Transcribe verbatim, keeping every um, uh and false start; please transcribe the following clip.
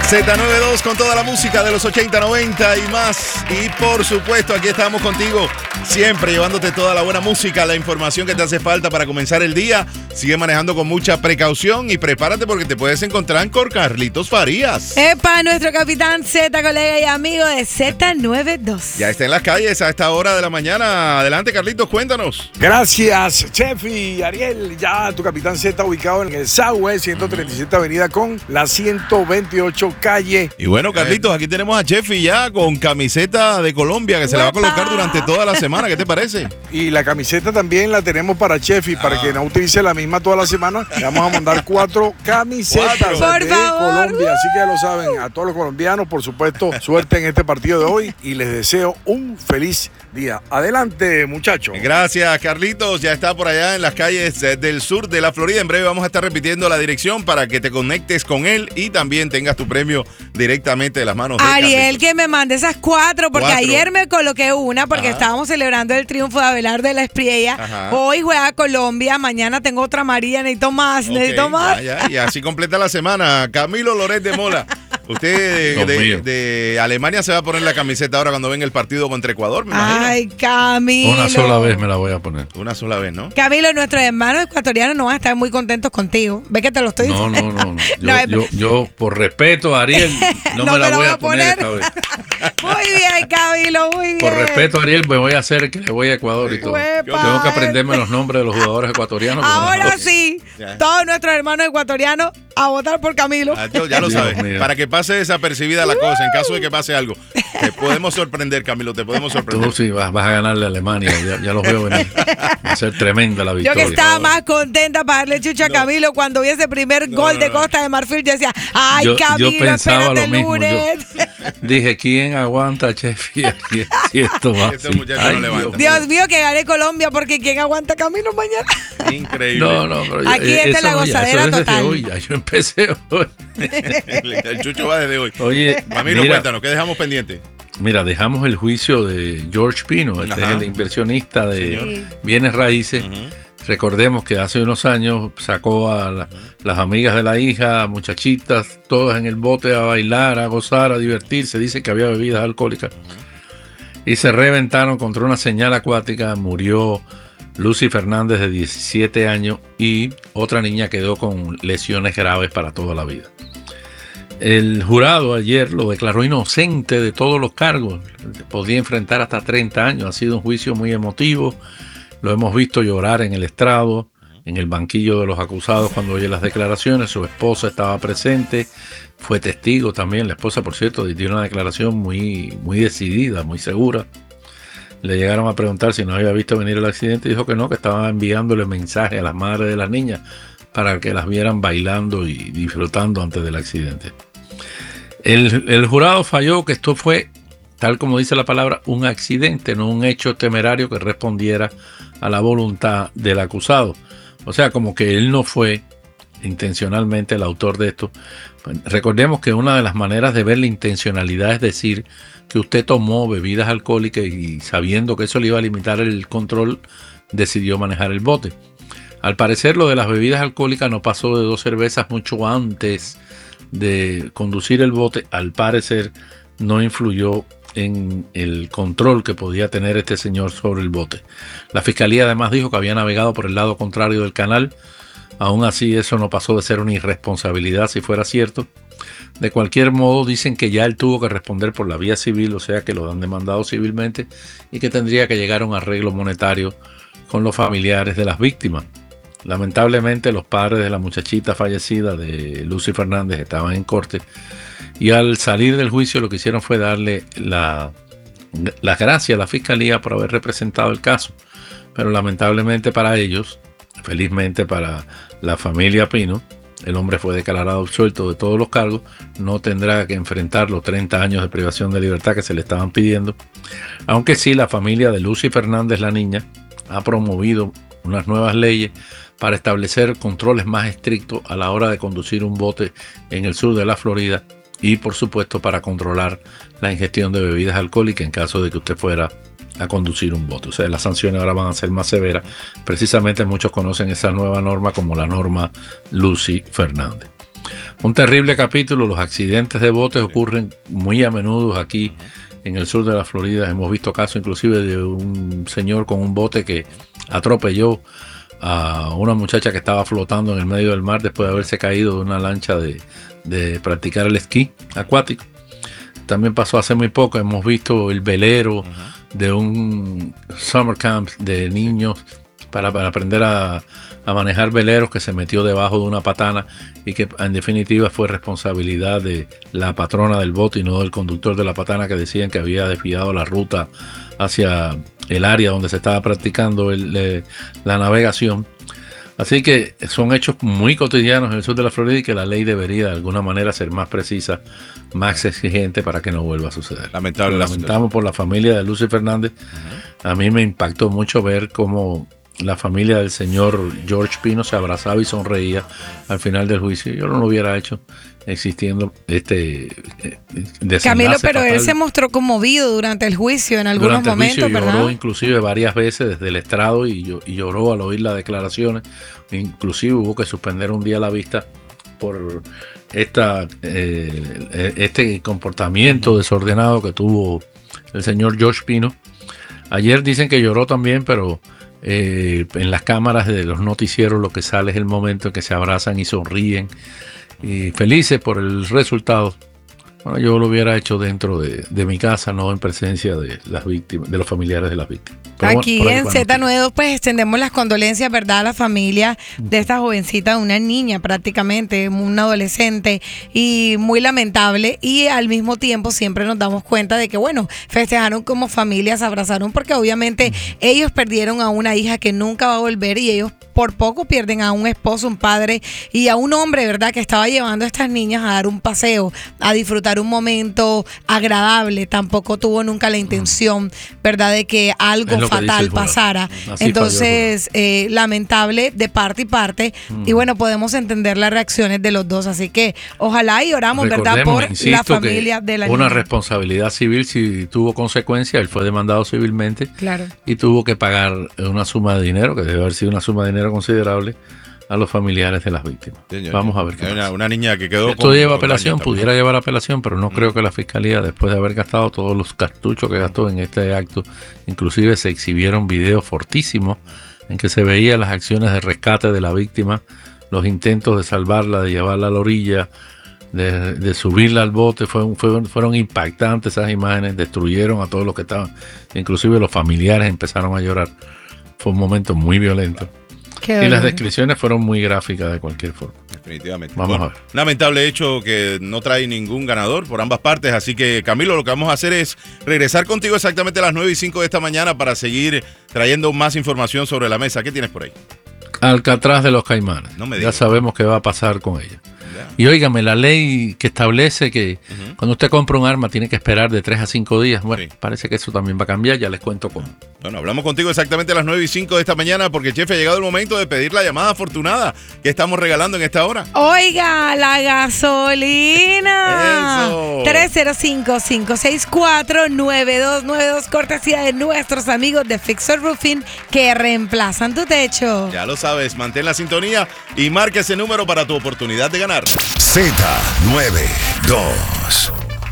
Z noventa y dos con toda la música de los ochenta, noventa y más. Y por supuesto, aquí estamos contigo siempre llevándote toda la buena música, la información que te hace falta para comenzar el día. Sigue manejando con mucha precaución y prepárate porque te puedes encontrar con Carlitos Farías. Epa, nuestro capitán Z, colega y amigo de Z noventa y dos. Ya está en las calles a esta hora de la mañana. Adelante, Carlitos, cuéntanos. Gracias, Chefi, Ariel. Ya tu capitán Z ubicado en el Southwest ciento treinta y siete Avenida con la ciento veintiocho calle. Y bueno, Carlitos, aquí tenemos a Chefi ya con camiseta de Colombia que se la va a colocar durante toda la semana. ¿Qué te parece? Y la camiseta también la tenemos para Chefi, ah. para que no utilice la misma toda la semana. Le vamos a mandar cuatro camisetas cuatro. de Colombia. Así que ya lo saben, a todos los colombianos, por supuesto, suerte en este partido de hoy y les deseo un feliz día. Adelante, muchachos. Gracias, Carlitos. Ya está por allá en las calles del sur de la Florida. En breve vamos a estar repitiendo la dirección para que te conectes con él y también tengas tu premio directamente de las manos de Ariel, Carlitos. que me mande esas cuatro, porque Cuatro. ayer me coloqué una porque Ajá. estábamos celebrando el triunfo de Abelardo de la Espriella. Ajá. Hoy juega Colombia, mañana tengo otra María, necesito más, Ok, necesito más. Ya, ya, y así completa la semana. Camilo Loret de Mola. Usted de, de, de Alemania se va a poner la camiseta ahora cuando venga el partido contra Ecuador, me imagino. Ay, Camilo. Una sola vez me la voy a poner. Una sola vez, ¿no? Camilo, nuestros hermanos ecuatorianos no van a estar muy contentos contigo. ¿Ves que te lo estoy No, diciendo? no, no. no. Yo, No, es- yo, yo, por respeto a Ariel, no, No me la me voy la a poner, esta vez. Muy bien, Camilo, muy bien. Por respeto a Ariel, me voy a hacer que le voy a Ecuador y todo. Uepa. Tengo que aprenderme los nombres de los jugadores ecuatorianos. porque no Ahora los- sí, Ya. todos nuestros hermanos ecuatorianos a votar por Camilo. Ah, yo- ya lo Dios sabes. mío. Para que pase desapercibida la cosa, en caso de que pase algo. Te podemos sorprender, Camilo, te podemos sorprender. Tú sí vas, vas a ganarle a Alemania, ya, ya los veo venir. Va a ser tremenda la Yo victoria. que estaba más contenta para darle chucha a No. Camilo cuando vi ese primer No, gol no, de no. Costa de Marfil. Yo decía, ay, Yo- yo Camilo, pensaba espérate lo el mismo, lunes. Dije, ¿quién aguanta, Chef? Y aquí- si esto va Este así. muchacho no Ay, levanta. Dios Dios mío, que gane Colombia, porque ¿quién aguanta Camilo mañana? Increíble. No, no, pero Aquí ya- está eso la no, ya, gozadera eso es desde total. hoy, ya yo empecé hoy. El chucho va desde hoy. Oye, Camilo, mira, cuéntanos, ¿qué dejamos pendiente? mira, dejamos el juicio de George Pino, este Ajá. es el inversionista de Señor. bienes raíces. Ujú. Recordemos que hace unos años sacó a la- las amigas de la hija, muchachitas, todas en el bote a bailar, a gozar, a divertirse. Dice que había bebidas alcohólicas. Y se reventaron contra una señal acuática. Murió Lucy Fernández, de diecisiete años, y otra niña quedó con lesiones graves para toda la vida. El jurado ayer lo declaró inocente de todos los cargos. Podía enfrentar hasta treinta años. Ha sido un juicio muy emotivo. Lo hemos visto llorar en el estrado, en el banquillo de los acusados cuando oye las declaraciones. Su esposa estaba presente, fue testigo también. La esposa, por cierto, dio una declaración muy, muy decidida, muy segura. Le llegaron a preguntar si no había visto venir el accidente y dijo que no, que estaba enviándole mensajes a las madres de las niñas para que las vieran bailando y disfrutando antes del accidente. El, el jurado falló que esto fue, tal como dice la palabra, un accidente, no un hecho temerario que respondiera a la voluntad del acusado. O sea, como que él no fue intencionalmente el autor de esto. Recordemos que una de las maneras de ver la intencionalidad es decir que usted tomó bebidas alcohólicas y sabiendo que eso le iba a limitar el control, decidió manejar el bote. Al parecer lo de las bebidas alcohólicas no pasó de dos cervezas mucho antes de conducir el bote. Al parecer no influyó en el control que podía tener este señor sobre el bote. La fiscalía además dijo que había navegado por el lado contrario del canal. Aún así, eso no pasó de ser una irresponsabilidad si fuera cierto. De cualquier modo, dicen que ya él tuvo que responder por la vía civil, o sea que lo han demandado civilmente y que tendría que llegar a un arreglo monetario con los familiares de las víctimas. Lamentablemente, los padres de la muchachita fallecida de Lucy Fernández estaban en corte y al salir del juicio lo que hicieron fue darle la, la gracia a la fiscalía por haber representado el caso. Pero lamentablemente para ellos, felizmente para la familia Pino, el hombre fue declarado absuelto de todos los cargos, no tendrá que enfrentar los treinta años de privación de libertad que se le estaban pidiendo, aunque sí la familia de Lucy Fernández, la niña, ha promovido unas nuevas leyes para establecer controles más estrictos a la hora de conducir un bote en el sur de la Florida y por supuesto para controlar la ingestión de bebidas alcohólicas en caso de que usted fuera a conducir un bote. O sea, las sanciones ahora van a ser más severas. Precisamente muchos conocen esa nueva norma como la norma Lucy Fernández. Un terrible capítulo. Los accidentes de botes ocurren muy a menudo aquí en el sur de la Florida. Hemos visto casos inclusive de un señor con un bote que atropelló a una muchacha que estaba flotando en el medio del mar después de haberse caído de una lancha de, de practicar el esquí acuático. También pasó hace muy poco, hemos visto el velero uh-huh. de un summer camp de niños para, para aprender a, a manejar veleros, que se metió debajo de una patana y que en definitiva fue responsabilidad de la patrona del bote y no del conductor de la patana, que decían que había desviado la ruta hacia el área donde se estaba practicando el, el, la navegación. Así que son hechos muy cotidianos en el sur de la Florida y que la ley debería de alguna manera ser más precisa, más exigente para que no vuelva a suceder. Lamentable. Lamentamos por la familia de Lucy Fernández. Uh-huh. A mí me impactó mucho ver cómo la familia del señor George Pino se abrazaba y sonreía al final del juicio. Yo no lo hubiera hecho existiendo este desenlace Camilo, pero fatal. Él se mostró conmovido durante el juicio en algunos durante el momentos, juicio ¿verdad? Lloró inclusive varias veces desde el estrado y, y lloró al oír las declaraciones. Inclusive hubo que suspender un día la vista por esta eh, este comportamiento desordenado que tuvo el señor George Pino. Ayer dicen que lloró también, pero eh, en las cámaras de los noticieros lo que sale es el momento en que se abrazan y sonríen y felices por el resultado. Bueno, yo lo hubiera hecho dentro de, de mi casa, no en presencia de las víctimas, de los familiares de las víctimas. Pero Aquí bueno, en Z noventa y dos pues extendemos las condolencias, ¿verdad?, a la familia de esta jovencita, una niña prácticamente, una adolescente, y muy lamentable, y al mismo tiempo siempre nos damos cuenta de que, bueno, festejaron como familia, se abrazaron, porque obviamente ellos perdieron a una hija que nunca va a volver, y ellos por poco pierden a un esposo, un padre y a un hombre, ¿verdad?, que estaba llevando a estas niñas a dar un paseo, a disfrutar un momento agradable. Tampoco tuvo nunca la intención, ¿verdad?, de que algo fatal pasara. Así Entonces, eh, lamentable de parte y parte. Mm. Y bueno, podemos entender las reacciones de los dos. Así que ojalá y oramos, ¿verdad?, por la familia de la niña. Una responsabilidad civil, si tuvo consecuencias, él fue demandado civilmente. Claro. Y tuvo que pagar una suma de dinero, que debe haber sido una suma de dinero considerable, a los familiares de las víctimas. Señor, Vamos a ver qué una, una niña que quedó Esto con, lleva apelación, pudiera llevar apelación, pero no mm. creo que la fiscalía, después de haber gastado todos los cartuchos que gastó en este acto, inclusive se exhibieron videos fortísimos en que se veían las acciones de rescate de la víctima, los intentos de salvarla, de llevarla a la orilla, de, de subirla al bote. Fue, fue, fueron impactantes esas imágenes, destruyeron a todos los que estaban, inclusive los familiares empezaron a llorar. Fue un momento muy violento. Y las descripciones fueron muy gráficas de cualquier forma. Definitivamente. Vamos bueno, a ver. Lamentable hecho que no trae ningún ganador por ambas partes. Así que, Camilo, lo que vamos a hacer es regresar contigo exactamente a las nueve y cinco de esta mañana para seguir trayendo más información sobre la mesa. ¿Qué tienes por ahí? Alcatraz de los Caimanes. No me digas. Ya sabemos qué va a pasar con ella. Ya. Y óigame, la ley que establece que uh-huh. cuando usted compra un arma tiene que esperar de tres a cinco días, bueno, sí. parece que eso también va a cambiar, ya les cuento cómo. Bueno, hablamos contigo exactamente a las nueve y cinco de esta mañana porque, jefe, ha llegado el momento de pedir la llamada afortunada que estamos regalando en esta hora. Oiga, la gasolina. Eso. tres cero cinco, cinco seis cuatro, nueve dos nueve dos, cortesía de nuestros amigos de Fixer Roofing que reemplazan tu techo. Ya lo sabes, mantén la sintonía y marca ese número para tu oportunidad de ganar. Z noventa y dos.